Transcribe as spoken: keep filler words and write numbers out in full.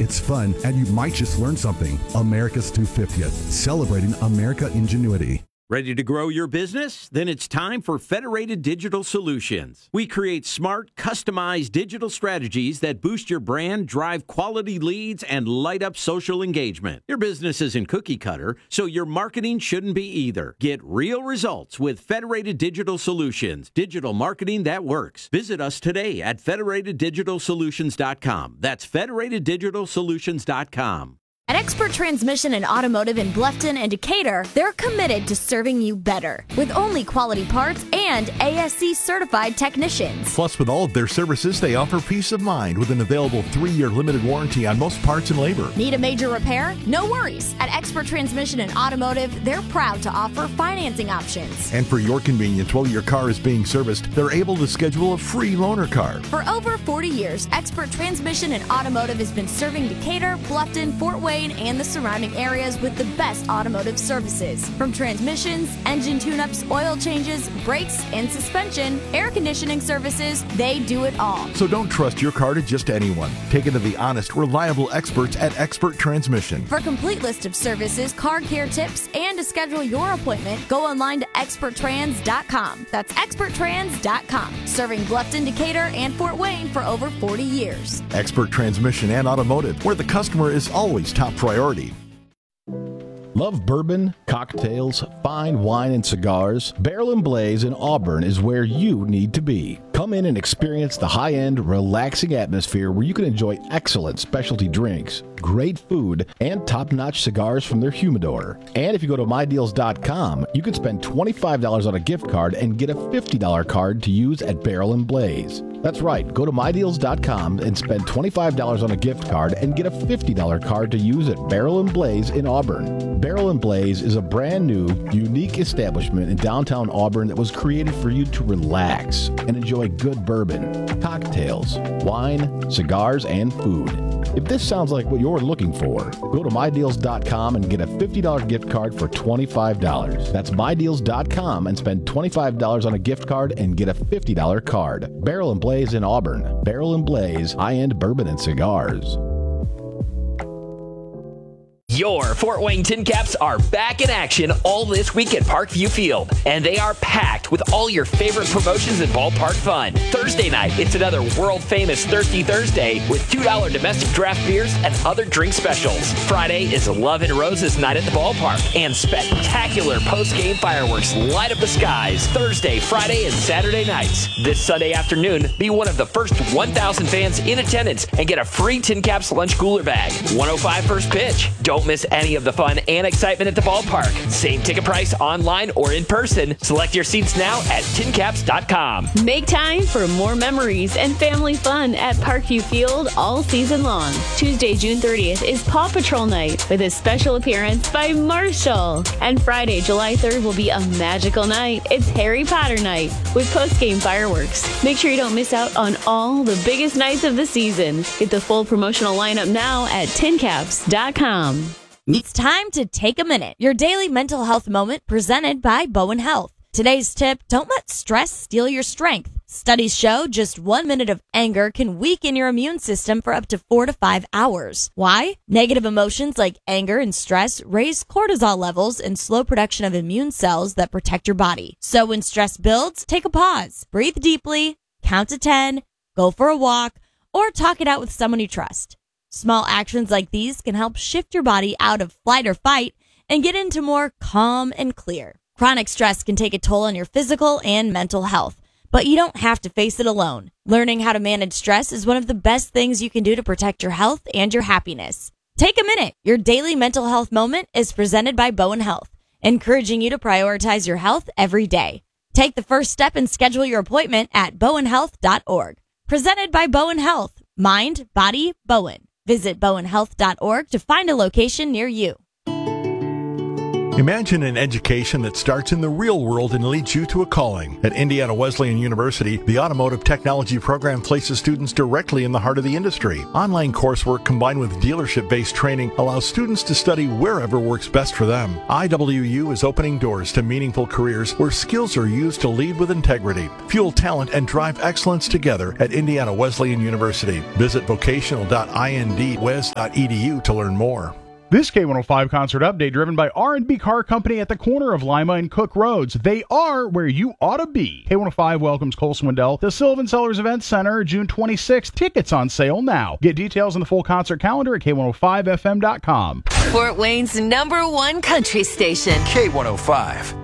it's fun, and you might just learn something. America's two hundred fiftieth, celebrating America Ingenuity. Ready to grow your business? Then it's time for Federated Digital Solutions. We create smart, customized digital strategies that boost your brand, drive quality leads, and light up social engagement. Your business isn't cookie cutter, so your marketing shouldn't be either. Get real results with Federated Digital Solutions, digital marketing that works. Visit us today at federated digital solutions dot com. That's federated digital solutions dot com. At Expert Transmission and Automotive in Bluffton and Decatur, they're committed to serving you better with only quality parts and A S C certified technicians. Plus, with all of their services, they offer peace of mind with an available three-year limited warranty on most parts and labor. Need a major repair? No worries. At Expert Transmission and Automotive, they're proud to offer financing options. And for your convenience, while your car is being serviced, they're able to schedule a free loaner car. For over forty years, Expert Transmission and Automotive has been serving Decatur, Bluffton, Fort Wayne, and the surrounding areas with the best automotive services. From transmissions, engine tune-ups, oil changes, brakes, and suspension, air conditioning services, they do it all. So don't trust your car to just anyone. Take it to the honest, reliable experts at Expert Transmission. For a complete list of services, car care tips, and to schedule your appointment, go online to expert trans dot com. That's expert trans dot com. Serving Bluffton, Decatur, and Fort Wayne for over forty years. Expert Transmission and Automotive, where the customer is always top priority. Love bourbon, cocktails, fine wine, and cigars? Barrel and Blaze in Auburn is where you need to be. Come in and experience the high-end, relaxing atmosphere where you can enjoy excellent specialty drinks, great food, and top-notch cigars from their humidor. And if you go to my deals dot com, you can spend twenty-five dollars on a gift card and get a fifty dollars card to use at Barrel and Blaze. That's right, go to my deals dot com and spend twenty-five dollars on a gift card and get a fifty dollars card to use at Barrel and Blaze in Auburn. Barrel and Blaze is a brand new, unique establishment in downtown Auburn that was created for you to relax and enjoy good bourbon, cocktails, wine, cigars, and food. If this sounds like what you're looking for, go to my deals dot com and get a fifty dollars gift card for twenty-five dollars. That's my deals dot com and spend twenty-five dollars on a gift card and get a fifty dollars card. Barrel and Blaze in Auburn. Barrel and Blaze, high-end bourbon and cigars. Your Fort Wayne Tin Caps are back in action all this week at Parkview Field, and they are packed with all your favorite promotions and ballpark fun. Thursday night, it's another world-famous Thirsty Thursday with two dollars domestic draft beers and other drink specials. Friday is Love and Roses night at the ballpark, and spectacular post-game fireworks light up the skies Thursday, Friday, and Saturday nights. This Sunday afternoon, be one of the first one thousand fans in attendance and get a free Tin Caps lunch cooler bag. one oh five first pitch. Don't miss any of the fun and excitement at the ballpark. Same ticket price online or in person. Select your seats now at tin caps dot com. Make time for more memories and family fun at Parkview Field all season long. Tuesday, June thirtieth is Paw Patrol night with a special appearance by Marshall. And Friday, July third will be a magical night. It's Harry Potter night with post-game fireworks. Make sure you don't miss out on all the biggest nights of the season. Get the full promotional lineup now at tin caps dot com. It's time to take a minute. Your daily mental health moment presented by Bowen Health. Today's tip, don't let stress steal your strength. Studies show just one minute of anger can weaken your immune system for up to four to five hours. Why? Negative emotions like anger and stress raise cortisol levels and slow production of immune cells that protect your body. So when stress builds, take a pause. Breathe deeply, count to ten, go for a walk, or talk it out with someone you trust. Small actions like these can help shift your body out of flight or fight and get into more calm and clear. Chronic stress can take a toll on your physical and mental health, but you don't have to face it alone. Learning how to manage stress is one of the best things you can do to protect your health and your happiness. Take a minute. Your daily mental health moment is presented by Bowen Health, encouraging you to prioritize your health every day. Take the first step and schedule your appointment at bowen health dot org. Presented by Bowen Health. Mind, body, Bowen. Visit bowen health dot org to find a location near you. Imagine an education that starts in the real world and leads you to a calling. At Indiana Wesleyan University, the Automotive Technology program places students directly in the heart of the industry. Online coursework combined with dealership-based training allows students to study wherever works best for them. I W U is opening doors to meaningful careers where skills are used to lead with integrity, fuel talent, and drive excellence together at Indiana Wesleyan University. Visit vocational dot indwes dot e d u to learn more. This K one oh five concert update driven by R and B Car Company at the corner of Lima and Cook Roads. They are where you ought to be. K one oh five welcomes Cole Swindell to Sylvan Sellers Event Center June twenty-sixth. Tickets on sale now. Get details on the full concert calendar at K one oh five F M dot com. Fort Wayne's number one country station. K one oh five.